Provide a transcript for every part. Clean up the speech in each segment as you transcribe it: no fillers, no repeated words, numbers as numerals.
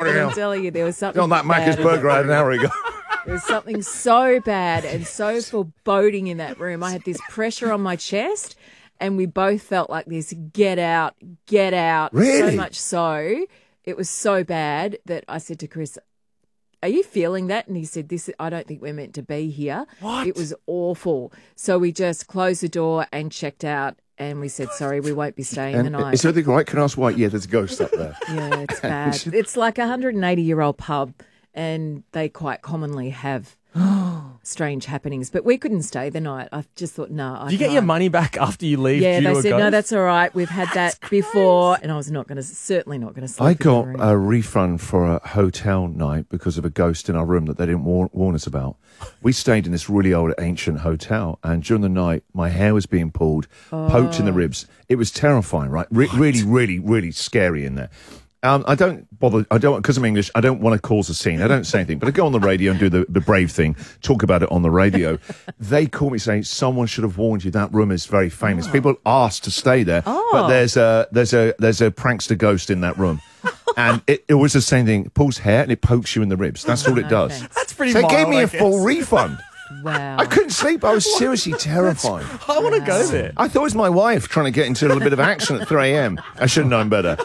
I'm telling you, there was something On that bad Macca's in burger I had an hour ago. There was something so bad and so foreboding in that room. I had this pressure on my chest, and we both felt like this, get out, get out. Really? So much so, it was so bad that I said to Chris, are you feeling that? And he said, I don't think we're meant to be here. What? It was awful. So we just closed the door and checked out, and we said, sorry, we won't be staying the night. Is everything right? Can I ask why? Yeah, there's a ghost up there. Yeah, it's bad. It's like a 180-year-old pub, and they quite commonly have strange happenings. But we couldn't stay the night. I just thought, no. Do you get your money back after you leave? Yeah, due they to a said, ghost? no, that's all right. We've had that before, and I was certainly not going to sleep I in the got room. a refund for a hotel night because of a ghost in our room that they didn't warn us about. We stayed in this really old, ancient hotel, and during the night, my hair was being pulled, poked in the ribs. It was terrifying, right? Really, really, really scary in there. I don't bother. Because I'm English, I don't want to cause a scene. I don't say anything, but I go on the radio and do the brave thing, talk about it on the radio. They call me saying, someone should have warned you. That room is very famous. People asked to stay there, but there's a prankster ghost in that room. And it was the same thing. It pulls hair and it pokes you in the ribs. That's all it does. That's pretty So they gave mild, me I a full guess. refund. Wow. I couldn't sleep. I was seriously terrified. I want to go there. I thought it was my wife trying to get into a little bit of action at 3 a.m. I should have known better.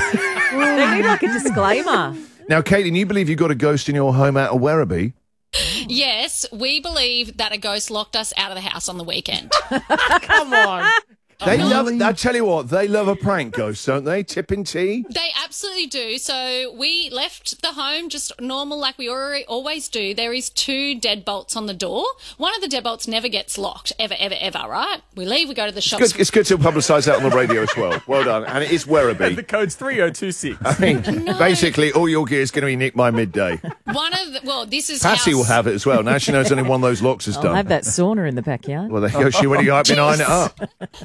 They need like a disclaimer. Now, Caitlin, you believe you got a ghost in your home out of Werribee? Yes, we believe that a ghost locked us out of the house on the weekend. Come on. They love it. I tell you what, they love a prank ghost, don't they? Tipping tea? They absolutely do. So we left the home just normal like we always do. There is 2 deadbolts on the door. One of the deadbolts never gets locked, ever, right? We leave, we go to the shops. It's good to publicise that on the radio as well. Well done. And it is The Werribee. code's 3026. I mean, basically, all your gear is going to be nicked by midday. This is Patsy house. will have it as well. Now she knows only one of those locks is I'll done. have that sauna in the backyard. Well, there you go. She went right behind it up.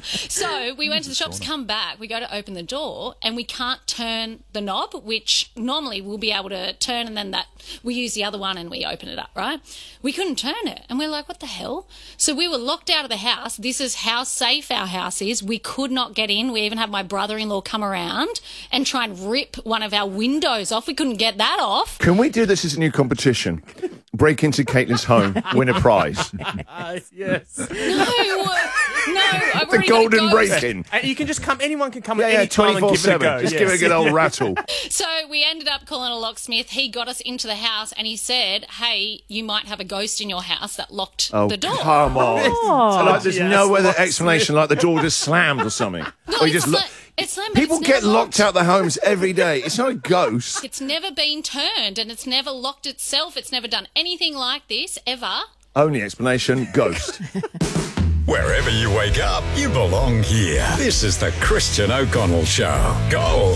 So we went to the shops, come back, we go to open the door, and we can't turn the knob, which normally we'll be able to turn, and then we use the other one and we open it up, right? We couldn't turn it, and we're like, what the hell? So we were locked out of the house. This is how safe our house is. We could not get in. We even had my brother-in-law come around and try and rip one of our windows off. We couldn't get that off. Can we do this as a new competition? Break into Caitlin's home, win a prize. Yes. No, I've The already golden got a ghost. break-in. And you can just come, anyone can come at Yeah, any time and give it a 24/7. go. Just give it a good old rattle. So we ended up calling a locksmith. He got us into the house and he said, hey, you might have a ghost in your house that locked Oh, the door. come on. So, like, there's Yes, no other locksmith. explanation, like the door just slammed or something. No, Or you it's just look. it's slammed, but People it's get never locked out their homes every day. It's not a ghost. It's never been turned and it's never locked itself. It's never done anything like this ever. Only explanation, ghost. Wherever you wake up, you belong here. This is the Christian O'Connell Show. Gold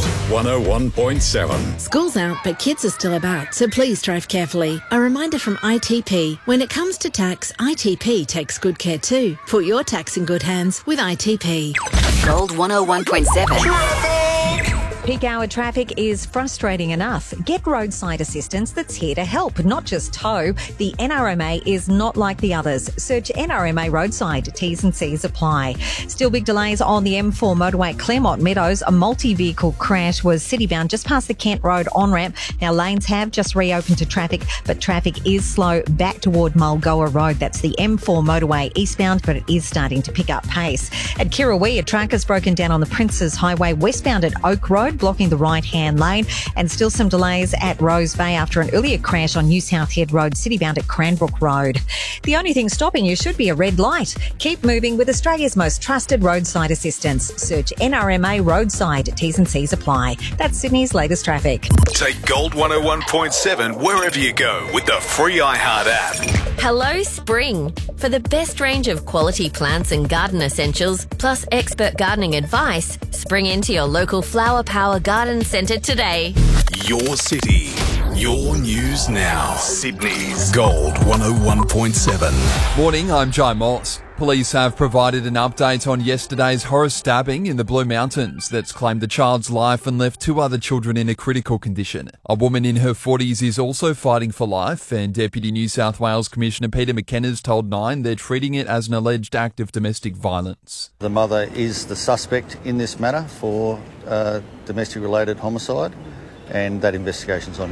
101.7. School's out, but kids are still about, so please drive carefully. A reminder from ITP. When it comes to tax, ITP takes good care too. Put your tax in good hands with ITP. Gold 101.7. Peak hour traffic is frustrating enough. Get roadside assistance that's here to help, not just tow. The NRMA is not like the others. Search NRMA roadside. T's and C's apply. Still big delays on the M4 motorway at Claremont Meadows. A multi-vehicle crash was city-bound just past the Kent Road on-ramp. Now, lanes have just reopened to traffic, but traffic is slow back toward Mulgoa Road. That's the M4 motorway eastbound, but it is starting to pick up pace. At Kirrawee, a truck has broken down on the Princes Highway westbound at Oak Road, blocking the right-hand lane, and still some delays at Rose Bay after an earlier crash on New South Head Road, city-bound at Cranbrook Road. The only thing stopping you should be a red light. Keep moving with Australia's most trusted roadside assistance. Search NRMA Roadside. T's and C's apply. That's Sydney's latest traffic. Take Gold 101.7 wherever you go with the free iHeart app. Hello Spring. For the best range of quality plants and garden essentials, plus expert gardening advice, spring into your local Flower Power Garden Centre today. Your city, your news now. Sydney's Gold 101.7. Morning, I'm Jai Moss. Police have provided an update on yesterday's horror stabbing in the Blue Mountains that's claimed a child's life and left 2 other children in a critical condition. A woman in her 40s is also fighting for life, and Deputy New South Wales Commissioner Peter McKenna's told Nine they're treating it as an alleged act of domestic violence. The mother is the suspect in this matter for domestic-related homicide, and that investigation's on.